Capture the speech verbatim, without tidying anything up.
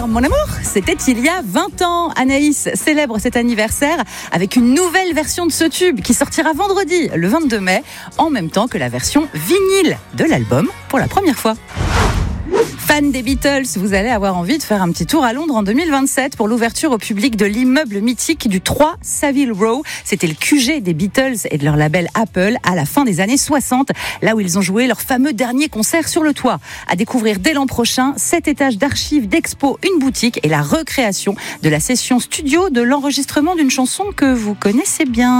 mon amour, c'était il y a vingt ans. Anaïs célèbre cet anniversaire avec une nouvelle version de ce tube qui sortira vendredi, le vingt-deux mai, en même temps que la version vinyle de l'album pour la première fois. Fan des Beatles, vous allez avoir envie de faire un petit tour à Londres en deux mille vingt-sept pour l'ouverture au public de l'immeuble mythique du trois Savile Row. C'était le Q G des Beatles et de leur label Apple à la fin des années soixante, là où ils ont joué leur fameux dernier concert sur le toit. À découvrir dès l'an prochain, sept étages d'archives, d'expos, une boutique et la recréation de la session studio de l'enregistrement d'une chanson que vous connaissez bien.